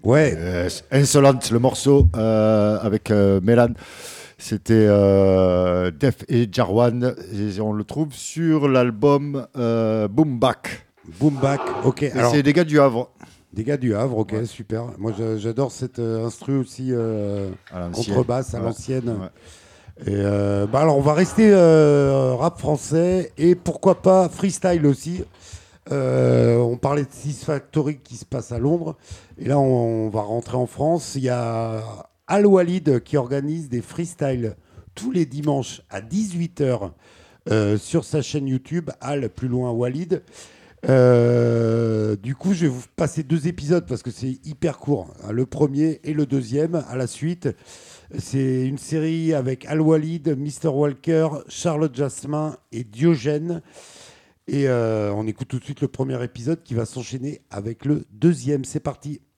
Ouais, Insolente, le morceau avec Mélan. C'était Def et Jarwan. Et on le trouve sur l'album Boom Bap. Boom Bap, ok. Et Alors, c'est des gars du Havre. des gars du Havre, ok, Ouais, super. Moi, j'adore cette instru aussi, à l'ancienne. contrebasse à Ouais, l'ancienne. ouais. Et alors, on va rester rap français et pourquoi pas freestyle aussi. On parlait de Six Factory qui se passe à Londres. Et là, on va rentrer en France. Il y a Al Walid qui organise des freestyles tous les dimanches à 18h sur sa chaîne YouTube, Al plus loin Walid. Du coup, je vais vous passer deux épisodes parce que c'est hyper court, hein. Le premier et le deuxième à la suite. C'est une série avec Al Walid, Mr. Walker, Charlotte Jasmin et Diogène. Et on écoute tout de suite le premier épisode qui va s'enchaîner avec le deuxième. C'est parti.